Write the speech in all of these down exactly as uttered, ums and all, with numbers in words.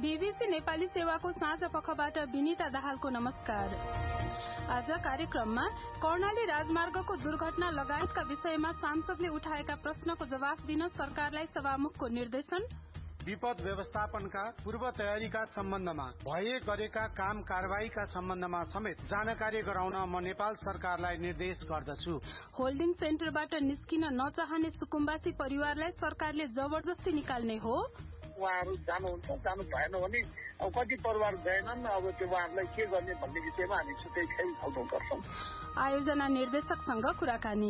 BBC Nepali सेवाको साँझ पखबाट विनिता दाहालको नमस्कार। आज कार्यक्रममा कर्णाली राजमार्गको दुर्घटना लगायतका विषयमा सांसदले उठाएका प्रश्नको जवाफ दिन सरकारलाई सभामुखको निर्देशन, विपद व्यवस्थापनका पूर्व तयारीका सम्बन्धमा भए गरेका काम कारवाहीका सम्बन्धमा समेत जानकारी गराउन म नेपाल सरकारलाई निर्देश गर्दछु। होल्डिङ सेन्टरबाट निस्किन नचाहने सुकुम्बासी परिवारलाई सरकारले जबरजस्ती निकाल्ने हो। उहाँहरू जानुहुन्छ, जानु भएन भने अब कति परिवार गएनन्, अब त्यो उहाँहरूलाई के गर्ने भन्ने विषयमा हामी छुट्टै छलफल गर्छौं। आयोजना निर्देशकसँग कुराकानी।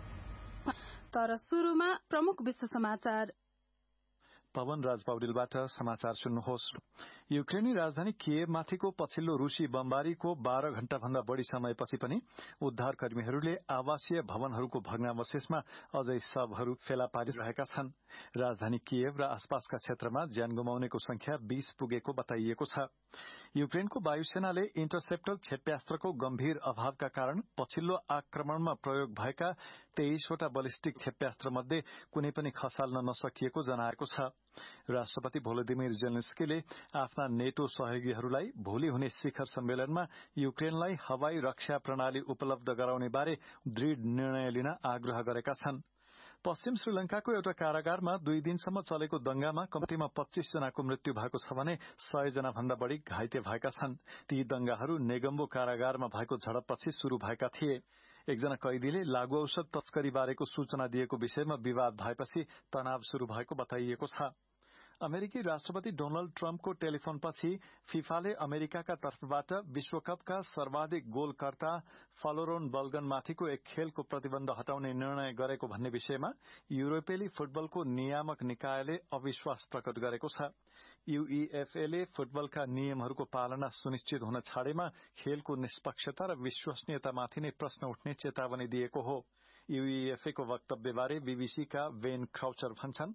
तर सुरुमा प्रमुख विश्व समाचार। पवन राज पौडेलबाट समाचार सुन्नुहोस्। युक्रेनी राजधानी किएभमाथिको पछिल्लो रूसी बमबारीको बाह्र घण्टा भन्दा बढ़ी समयपछि पनि उद्धार कर्मीहरूले आवासीय भवनहरूको भग्नावशेषमा अझै शवहरू फेला पारिरहेका छन्। राजधानी किएभ र आसपासका क्षेत्रमा ज्यान गुमाउनेको संख्या बीस पुगेको बताइएको छ। युक्रेनको वायुसेनाले इन्टरसेप्टर क्षेप्यास्त्रको गम्भीर अभावका कारण पछिल्लो आक्रमणमा प्रयोग भएका तेइसवटा बलिस्टिक क्षेप्यास्त्र मध्ये कुनै पनि खसाल्न नसकिएको जनाएको छ। राष्ट्रपति भोलोदिमिर जेलेन्स्कीले आफ्ना नेटो सहयोगीहरूलाई भोलि हुने शिखर सम्मेलनमा युक्रेनलाई हवाई रक्षा प्रणाली उपलब्ध गराउने बारे दृढ़ निर्णय लिन आग्रह गरेका छन्। पश्चिम श्रीलंकाको एउटा कारागारमा दुई दिनसम्म चलेको दंगामा कम्तीमा पच्चीस जनाको मृत्यु भएको छ भने सय जना भन्दा बढ़ी घाइते भएका छन्। ती दंगाहरू नेगम्बो कारागारमा भएको झडपपछि शुरू भएका थिए। एकजना कैदीले लागू औषध तस्करी बारेको सूचना दिएको विषयमा विवाद भएपछि तनाव शुरू भएको बताइएको छ। अमेरिकी राष्ट्रपति डोनाल्ड ट्रम्पको टेलिफोनपछि फिफाले अमेरिकाका तर्फबाट विश्वकपका सर्वाधिक गोलकर्ता फलोरोन बल्गनमाथिको एक खेलको प्रतिबन्ध हटाउने निर्णय गरेको भन्ने विषयमा युरोपेली फुटबलको नियामक निकायले अविश्वास प्रकट गरेको छ। यूईएफएले फुटबलका नियमहरूको पालना सुनिश्चित हुन छाडेमा खेलको निष्पक्षता र विश्वसनीयतामाथि नै प्रश्न उठ्ने चेतावनी दिएको हो। यूईएफएको वक्तव्यबारे बीबीसीका वेन क्राउचर भन्छन्,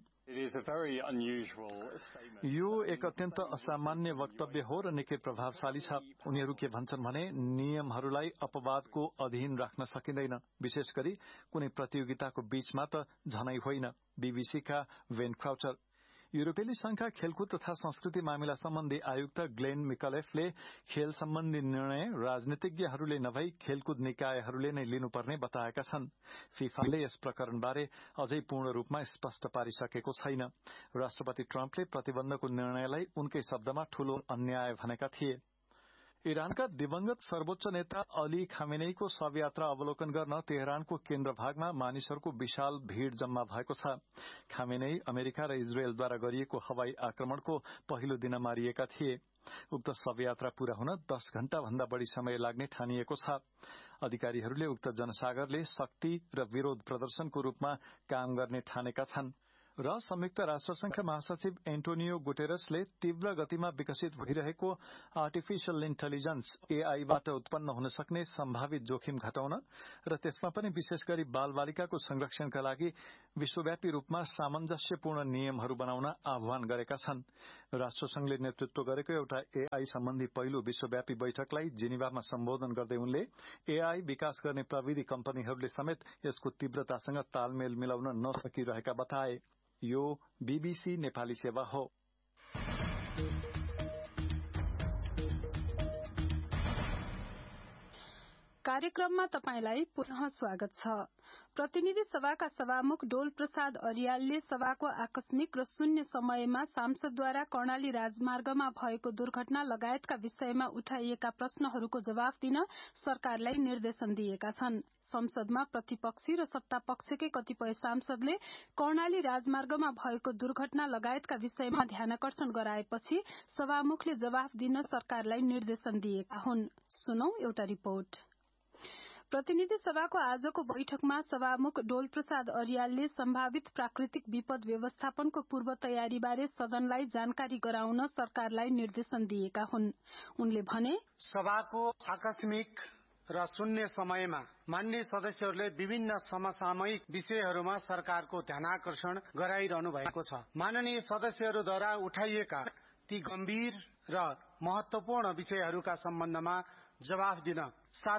यो एक अत्यन्त असामान्य वक्तव्य हो र निकै प्रभावशाली छ। उनीहरू के भन्छन् भने नियमहरूलाई अपवादको अधीन राख्न सकिँदैन, विशेष गरी कुनै प्रतियोगिताको बीचमा त झनै होइन। बीबीसीका वेन क्राउचर। युरोपेली संघका खेलकुद तथा संस्कृति मामिला सम्बन्धी आयुक्त ग्लेन मिकलेफले खेल सम्बन्धी निर्णय राजनीतिज्ञहरूले नभई खेलकुद निकायहरूले नै लिनुपर्ने बताएका छन्। फिफाले यस प्रकरणबारे अझै पूर्ण रूपमा स्पष्ट पारिसकेको छैन। राष्ट्रपति ट्रम्पले प्रतिबन्धको निर्णयलाई उनकै शब्दमा ठूलो अन्याय भनेका थिए। इरानका दिवंगत सर्वोच्च नेता अली खामेनेईको शवयात्रा अवलोकन गर्न तेहरानको केन्द्र भागमा मानिसहरूको विशाल भीड़ जम्मा भएको छ। खामेनेई अमेरिका र इजरायलद्वारा गरिएको हवाई आक्रमणको पहिलो दिन मारिएका थिए। उक्त शवयात्रा पूरा हुन दस घण्टा भन्दा बढ़ी समय लाग्ने ठानिएको छ। अधिकारीहरूले उक्त जनसागरले शक्ति र विरोध प्रदर्शनको रूपमा काम गर्ने ठानेका छन्। र संयुक्त राष्ट्रसंघका महासचिव एन्टोनियो गुटेरसले तीव्र गतिमा विकसित भइरहेको आर्टिफिशियल इन्टेलिजेन्स एआईबाट उत्पन्न हुन सक्ने सम्भावित जोखिम घटाउन र त्यसमा पनि विशेष गरी बालबालिकाको संरक्षणका लागि विश्वव्यापी रूपमा सामञ्जस्यपूर्ण नियमहरू बनाउन आह्वान गरेका छन्। राष्ट्रसंघले नेतृत्व गरेको एउटा एआई सम्बन्धी पहिलो विश्वव्यापी बैठकलाई जिनिभामा सम्बोधन गर्दै उनले एआई विकास गर्ने प्रविधि कम्पनीहरूले समेत यसको तीव्रतासँग तालमेल मिलाउन नसकिरहेका बताए। यो बीबीसी नेपाली सेवा हो। कार्यक्रममा तपाईंलाई पुनः स्वागत छ। प्रतिनिधि सभाका सभामुख डोल प्रसाद अर्यालले सभाको आकस्मिक र शून्य समयमा सांसदद्वारा कर्णाली राजमार्गमा भएको दुर्घटना लगायतका विषयमा उठाइएका प्रश्नहरूको जवाफ दिन सरकारलाई निर्देशन दिएका छन्। संसदमा प्रतिपक्षी र सत्तापक्षकै कतिपय सांसदले कर्णाली राजमार्गमा भएको दुर्घटना लगायतका विषयमा ध्यानकर्षण गराएपछि सभामुखले जवाफ दिन सरकारलाई निर्देशन दिएका हुन्। सुनौ एउटा रिपोर्ट। प्रतिनिधि सभाको आजको बैठकमा सभामुख डोल प्रसाद अर्यालले सम्भावित प्राकृतिक विपद व्यवस्थापनको पूर्व तयारीबारे सदनलाई जानकारी गराउन सरकारलाई निर्देशन दिएका हुन्। उनले भने, सभाको आकस्मिक र शून्य समयमा मान्य सदस्यहरूले विभिन्न समसामयिक विषयहरूमा सरकारको ध्यानाकर्षण गराइरहनु भएको छ। माननीय सदस्यहरूद्वारा उठाइएका ती गम्भीर र महत्वपूर्ण विषयहरूका सम्बन्धमा जवाफ दिन साथै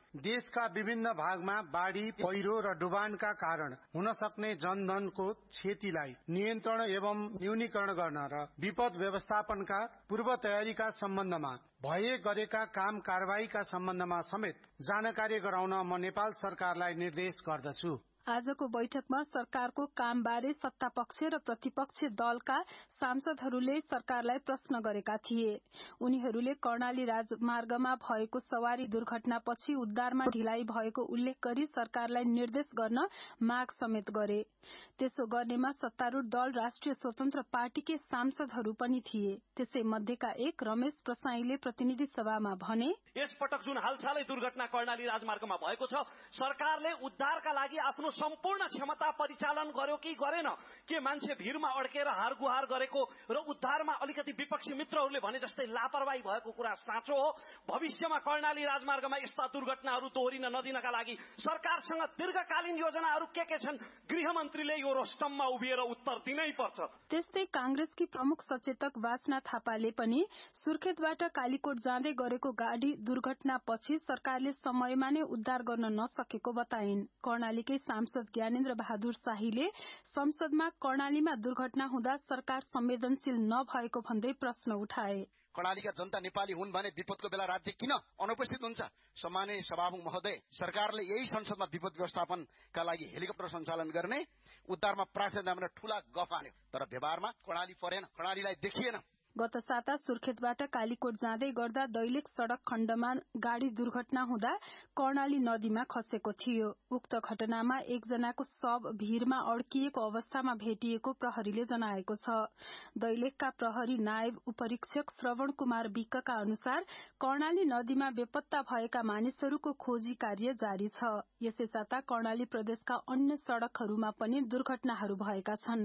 देशका विभिन्न भागमा बाढ़ी, पहिरो र डुबानका कारण हुन सक्ने जनधनको क्षतिलाई नियन्त्रण एवं न्यूनीकरण गर्न र विपद व्यवस्थापनका पूर्व तयारीका सम्बन्धमा भए गरेका काम कारबाहीका सम्बन्धमा समेत जानकारी गराउन म नेपाल सरकारलाई निर्देश गर्दछु। आजको बैठकमा सरकारको कामबारे सत्तापक्ष र प्रतिपक्ष दलका सांसदहरूले सरकारलाई प्रश्न गरेका थिए। उनीहरूले कर्णाली राजमार्गमा भएको सवारी दुर्घटनापछि उद्धारमा ढिलाइ भएको उल्लेख गरी सरकारलाई निर्देश गर्न माग समेत गरे। त्यसो गर्नेमा सत्तारूढ़ दल राष्ट्रिय स्वतन्त्र पार्टीकै सांसदहरू पनि थिए। त्यसै मध्येका एक रमेश प्रसाईले प्रतिनिधि सभामा भने, यस पटक जुन हालसालै दुर्घटना कर्णाली राजमार्गमा भएको छ, सरकारले उद्धारका लागि आफ्नो सम्पूर्ण क्षमता परिचालन गर्यो कि गरेन? के मान्छे भिरमा अड्केर हारगुहार गरेको र उद्धारमा अलिकति विपक्षी मित्रहरूले भने जस्तै लापरवाही भएको कुरा साँचो हो? भविष्यमा कर्णाली राजमार्गमा यस्ता दुर्घटनाहरू दोहोरिन नदिनका लागि सरकारसँग दीर्घकालीन योजनाहरू के के छन्? गृहमन्त्रीले यो रोस्टममा उभिएर उत्तर दिनै पर्छ। त्यस्तै कांग्रेसकी प्रमुख सचेतक वासना थापाले पनि सुर्खेतबाट कालीकोट जाँदै गरेको गाडी दुर्घटनापछि सरकारले समयमा नै उद्धार गर्न नसकेको बताइन्। कर्णालीकै सांसद ज्ञानेन्द्र बहादुर शाहीले संसदमा कर्णालीमा दुर्घटना हुँदा सरकार संवेदनशील नभएको भन्दै प्रश्न उठाए। कर्णालीका जनता नेपाली हुन् भने विपदको बेला राज्य किन अनुपस्थित हुन्छ? सम्माननीय सभामुख महोदय, सरकारले यही संसदमा विपद व्यवस्थापनका लागि हेलिकप्टर सञ्चालन गर्ने, उद्धारमा प्राथमिकता दिने ठूला गफ हान्यो, तर व्यवहारमा कर्णाली परेन, कर्णालीलाई देखिएन। गत साता सुर्खेतबाट कालीकोट जाँदै गर्दा दैलेख सड़क खण्डमा गाड़ी दुर्घटना हुँदा कर्णाली नदीमा खसेको थियो। उक्त घटनामा एकजनाको शव भीरमा अड्किएको अवस्थामा भेटिएको प्रहरीले जनाएको छ। दैलेखका प्रहरी नायब उपरीक्षक श्रवण कुमार विक्कका अनुसार कर्णाली नदीमा बेपत्ता भएका मानिसहरूको खोजी कार्य जारी छ। यसै साता कर्णाली प्रदेशका अन्य सड़कहरूमा पनि दुर्घटनाहरू भएका छन्।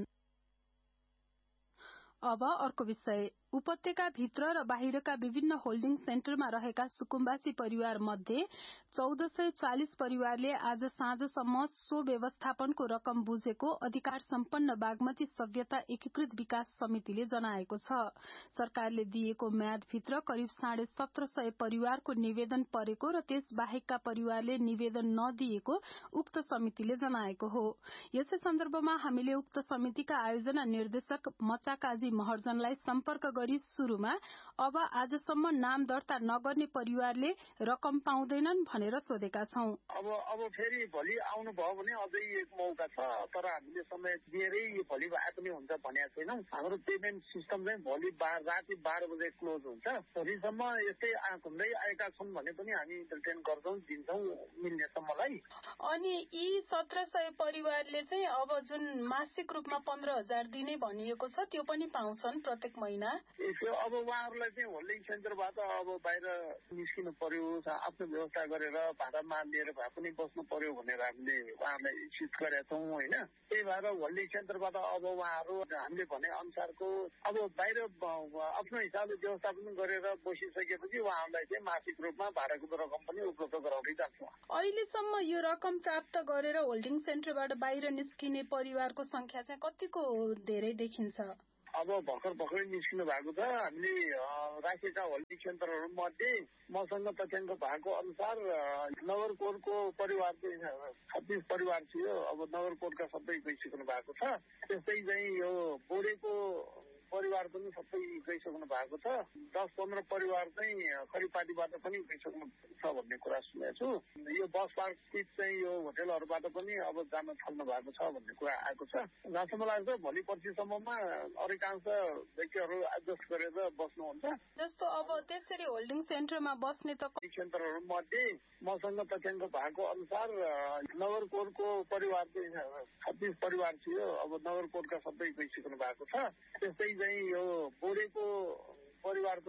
अब अर्को विषय, उपत्यका भित्र र बाहिरका विभिन्न होल्डिङ सेन्टरमा रहेका सुकुम्बासी परिवार मध्ये चौध सय चालिस परिवारले आज साँझसम्म सो व्यवस्थापनको रकम बुझेको अधिकार सम्पन्न बागमती सभ्यता एकीकृत विकास समितिले जनाएको छ। सरकारले दिएको म्यादभित्र करिब साढे सत्र सय परिवारको निवेदन परेको र त्यस बाहेकका परिवारले निवेदन नदिएको उक्त समितिले जनाएको हो। यसै सन्दर्भमा हामीले उक्त समितिका आयोजना निर्देशक मचाकाजी महर्जनलाई सम्पर्क गरी सुरुमा अब आजसम्म नाम दर्ता नगर्ने परिवारले रकम पाउँदैनन् भनेर सोधेका छौं। अब अब फेरि भोलि आउनु भयो भने अझै एक मौका छ, तर हामीले समय दिएरै भोलि आए पनि हुन्छ भनेको छैनौं। हाम्रो पेमेन्ट सिस्टम चाहिँ भोलि राति बाह्र बजे क्लोज हुन्छ। भोलिसम्म यस्तै घुम्दै आएका छन् भने पनि हामी रिटर्न गर्छौं, दिन्छौं मिल्नेसम्मलाई। अनि यी सत्र सय परिवारले चाहिँ अब जुन मासिक रूपमा पन्ध्र हजार दिने भनिएको छ त्यो पनि पाउँछन् प्रत्येक महिना। अब उहाँहरूलाई चाहिँ होल्डिङ सेन्टरबाट अब बाहिर निस्किनु पर्यो, आफ्नो व्यवस्था गरेर भाडामा लिएर भए पनि बस्नु पर्यो भनेर हामीले उहाँहरूलाई इच्छित गरेका छौँ होइन। त्यही भएर होल्डिङ सेन्टरबाट अब उहाँहरू हामीले भने अनुसारको अब बाहिर आफ्नो हिसाबले व्यवस्थापन गरेर बसिसकेपछि उहाँहरूलाई चाहिँ मासिक रूपमा भाडाको रकम पनि उपलब्ध गराउँदै जान्छौँ। अहिलेसम्म यो रकम प्राप्त गरेर होल्डिङ सेन्टरबाट बाहिर निस्किने परिवारको संख्या चाहिँ कतिको धेरै देखिन्छ? अब भर्खर भर्खरै निस्किनु भएको छ। हामीले राखेका होल्डिङ सेन्टरहरू मध्ये मसँग तथ्याङ्क भएको अनुसार नगरकोटको परिवार चाहिँ छत्तीस परिवार थियो। अब नगरकोटका सबै गइसक्नु भएको छ। त्यस्तै चाहिँ यो बोडेको परिवार पनि सबै गइसक्नु भएको छ। दस पन्ध्र परिवार चाहिँ खरिपाटीबाट पनि गइसक्नु छ भन्ने कुरा सुनेको छु। यो बस पार्क चाहिँ यो होटेलहरूबाट पनि अब जान थाल्नु भएको छ भन्ने कुरा आएको छ। जहाँसम्म लाग्छ भोलि पर्सिसम्ममा अधिकांश व्यक्तिहरू एडजस्ट गरेर बस्नुहुन्छ। जस्तो अब त्यसरी होल्डिङ सेन्टरमा बस्ने त सेन्टरहरू मध्ये मसँग तथ्याङ्क भएको अनुसार नगरकोटको परिवार चाहिँ छत्तीस परिवार थियो। अब नगरकोटका सबै गइसक्नु भएको छ। त्यस्तै चाहिँ यो बोडेको परिवार